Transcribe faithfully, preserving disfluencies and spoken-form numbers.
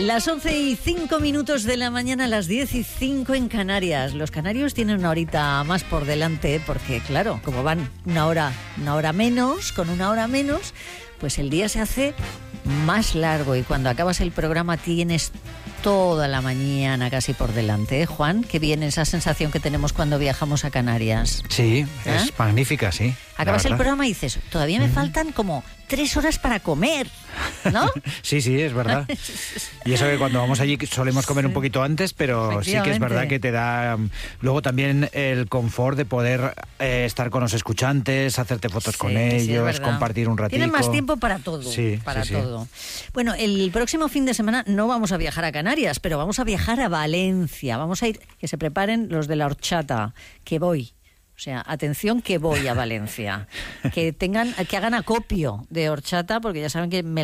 Las once y cinco minutos de la mañana, las diez y cinco en Canarias. Los canarios tienen una horita más por delante porque, claro, como van una hora, una hora menos, con una hora menos, pues el día se hace más largo y cuando acabas el programa tienes toda la mañana casi por delante, ¿eh, Juan? Qué bien esa sensación que tenemos cuando viajamos a Canarias. Sí, ¿Eh? es magnífica, sí. Acabas el programa y dices, todavía me faltan como tres horas para comer, ¿no? Sí, sí, es verdad. Y eso que cuando vamos allí solemos comer un poquito antes, pero sí que es verdad que te da um, luego también el confort de poder eh, estar con los escuchantes, hacerte fotos Sí, con sí, ellos, es compartir un ratito. Tienen más tiempo para todo, Sí, para sí, todo. Sí. Bueno, el próximo fin de semana no vamos a viajar a Canarias, pero vamos a viajar a Valencia. Vamos a ir, que se preparen los de la horchata, que voy. O sea, atención que voy a Valencia. Que tengan, que hagan acopio de horchata, porque ya saben que me